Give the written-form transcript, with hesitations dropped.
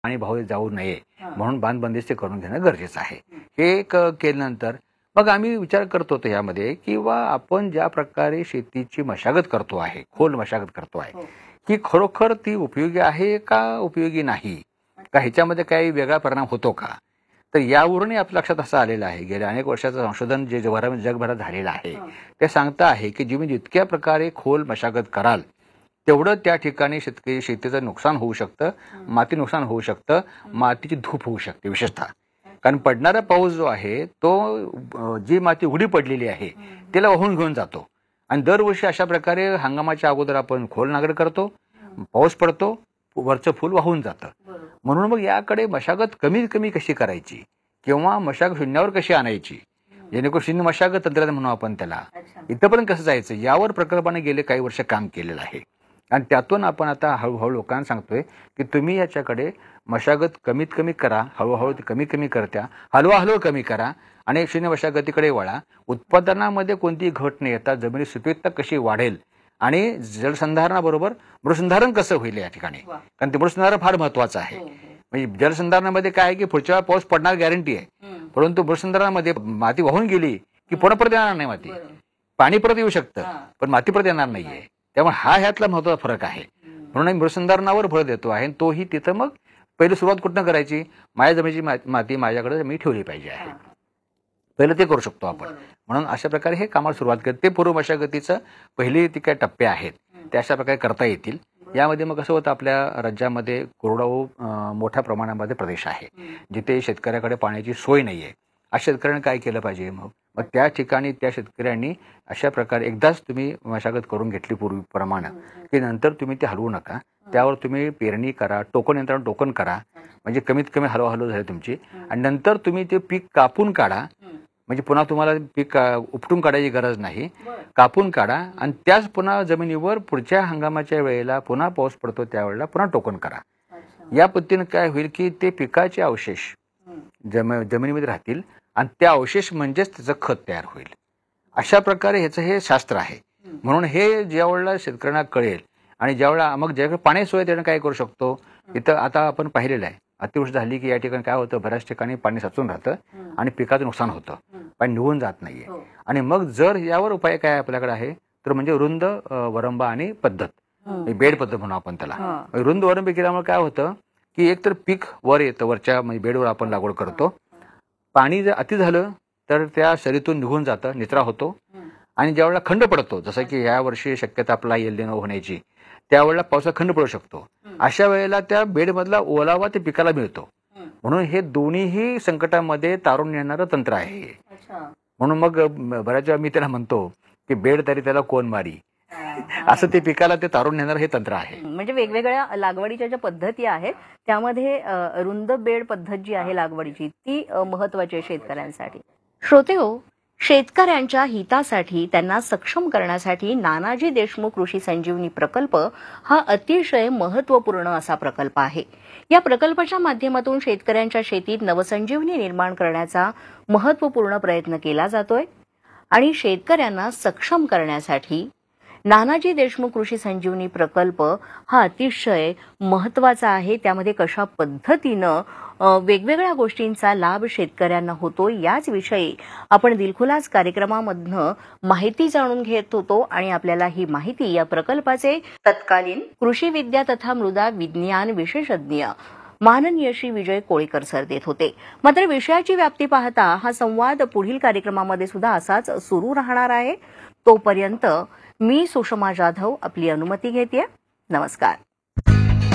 आणि भाव जाऊ नये म्हणून बांधबंदिस्त करून घेणं गरजेचं आहे। हे केल्यानंतर मग आम्ही विचार करत होतो यामध्ये किंवा आपण ज्या प्रकारे शेतीची मशागत करतो आहे, खोल मशागत करतो आहे, की खरोखर ती उपयोगी आहे का उपयोगी नाही, का ह्याच्यामध्ये काही वेगळा परिणाम होतो का। तर यावरूनही आपल्या लक्षात असं आलेलं आहे, गेल्या अनेक वर्षाचं संशोधन जे जगभरात झालेलं आहे ते सांगतं आहे की तुम्ही जितक्या प्रकारे खोल मशागत कराल तेवढं त्या ठिकाणी शेतीचं नुकसान होऊ शकतं, माती नुकसान होऊ शकतं, मातीची धूप होऊ शकते विशेषतः। कारण पडणारा पाऊस जो आहे तो जी माती उघडी पडलेली आहे त्याला वाहून घेऊन जातो आणि दरवर्षी अशा प्रकारे हंगामाच्या अगोदर आपण खोल नांगरट करतो, पाऊस पडतो, वरचं फूल वाहून जातं। म्हणून मग याकडे मशागत कमीत कमी कशी करायची किंवा मशागत शून्यावर कशी आणायची, जेणेकरून शून्य मशागत तंत्रज्ञान म्हणू आपण त्याला, इथं पण कसं जायचं यावर प्रकल्पाने गेले काही वर्ष काम केलेलं आहे। आणि त्यातून आपण आता हळूहळू लोकांना सांगतोय की तुम्ही याच्याकडे मशागत कमीत कमी करा, हळूहळू ती कमी कमी करत्या हळूहळू कमी करा आणि शून्य मशागतीकडे वळा। उत्पादनामध्ये कोणतीही घट न येता जमिनी सुपीकता कशी वाढेल आणि जलसंधारणाबरोबर मृदसंधारण कसं होईल या ठिकाणी, कारण ते मृदसंधारण फार महत्वाचं आहे। म्हणजे जलसंधारणामध्ये काय आहे की पुढच्या वेळा पाऊस पडणार गॅरंटी आहे, परंतु मृदसंधारणामध्ये माती वाहून गेली की पुन्हा परत येणार नाही, माती पाणी परत येऊ शकतं पण माती परत येणार नाहीये। त्यामुळे हा ह्यातला महत्त्वाचा फरक आहे। म्हणून आम्ही मृदसंधारणावर भर देतो आहे आणि तोही तिथं मग पहिली सुरुवात कुठनं करायची, माझ्या जमिनीची माती माझ्याकडे मी ठेवली पाहिजे आहे, पहिलं ते करू शकतो आपण। म्हणून अशा प्रकारे हे कामाला सुरुवात करते। पूर्व मशागतीचं पहिले ती काय टप्पे आहेत ते अशा प्रकारे करता येतील। यामध्ये मग कसं होतं, आपल्या राज्यामध्ये कोरडवाहू मोठ्या प्रमाणामध्ये प्रदेश आहे जिथे शेतकऱ्याकडे पाण्याची सोय नाहीये। अशा शेतकऱ्यांनी काय केलं पाहिजे, मग त्या ठिकाणी त्या शेतकऱ्यांनी अशा प्रकारे एकदाच तुम्ही मशागत करून घेतली पूर्वीप्रमाणे की नंतर तुम्ही ते हलवू नका, त्यावर तुम्ही पेरणी करा, टोकन यंत्राने टोकन करा, म्हणजे कमीत कमी हलवाहलव झाली तुमची, आणि नंतर तुम्ही ते पीक कापून काढा, म्हणजे पुन्हा तुम्हाला पीक उपटून काढायची गरज नाही, कापून काढा आणि त्याच पुन्हा जमिनीवर पुढच्या हंगामाच्या वेळेला पुन्हा पाऊस पडतो त्यावेळेला पुन्हा टोकन करा। या पद्धतीने काय होईल की ते पिकाचे अवशेष जमिनीमध्ये राहतील आणि त्या अवशेष म्हणजेच त्याचं खत तयार होईल। अशा प्रकारे ह्याचं हे शास्त्र आहे। म्हणून हे ज्यावेळेला शेतकऱ्यांना कळेल आणि ज्यावेळेला मग ज्यावेळेला पाणी सोय त्याने काय करू शकतो, इथं आता आपण पाहिलेलं आहे अतिवृष्टी झाली की या ठिकाणी काय होतं, बऱ्याच ठिकाणी पाणी साचून राहतं आणि पिकाचं नुकसान होतं, पाणी निघून जात नाहीये। आणि मग जर यावर उपाय काय आपल्याकडे आहे तर म्हणजे रुंद वरंबा आणि पद्धत, बेड पद्धत म्हणू आपण त्याला। रुंद वरंबी केल्यामुळे काय होतं की एकतर पीक वर येतं, वरच्या म्हणजे बेडवर आपण लागवड करतो, पाणी जर अति झालं तर त्या शरीरातून निघून जातं, निचरा होतो, आणि ज्यावेळेला खंड पडतो जसं की या वर्षी शक्यता आपला एल निनो होण्याची, त्यावेळेला पावसाचा खंड पडू शकतो, अशा वेळेला त्या बेडमधला ओलावा ते पिकाला मिळतो। म्हणून हे दोन्हीही संकटामध्ये तारून नेणारं तंत्र आहे। म्हणून मग बऱ्याच वेळा मी त्याला म्हणतो की बेड तरी त्याला कोण मारी, असं ते पिकाला ते तारून नेणार हे तंत्र आहे। म्हणजे वेगवेगळ्या लागवडीच्या ज्या पद्धती आहेत त्यामध्ये रुंद बेड पद्धत जी आहे लागवडीची ती महत्त्वाची आहे शेतकऱ्यांसाठी। श्रोते हो, शेतकऱ्यांच्या हितासाठी त्यांना सक्षम करण्यासाठी नानाजी देशमुख कृषी संजीवनी प्रकल्प हा अतिशय महत्त्वपूर्ण असा प्रकल्प आहे। या प्रकल्पाच्या माध्यमातून शेतकऱ्यांच्या शेतीत नवसंजीवनी निर्माण करण्याचा महत्त्वपूर्ण प्रयत्न केला जातोय आणि शेतकऱ्यांना सक्षम करण्यासाठी नानाजी देशमुख कृषी संजीवनी प्रकल्प हा अतिशय महत्त्वाचा आहे। त्यामध्ये कशा पद्धतीनं वेगवेगळ्या गोष्टींचा लाभ शेतकऱ्यांना होतो याच विषयी आपण दिलखुलास कार्यक्रमामधनं माहिती जाणून घेत होतो आणि आपल्याला ही माहिती या प्रकल्पाचे तत्कालीन कृषी विद्या तथा मृदा विज्ञान विशेषज्ञ माननीय श्री विजय कोळीकर सर देत होते। मात्र विषयाची व्याप्ती पाहता हा संवाद पुढील कार्यक्रमामध्ये सुद्धा असाच सुरू राहणार आहे। तोपर्यंत मी सुषमा जाधव आपली अनुमती घेते। नमस्कार।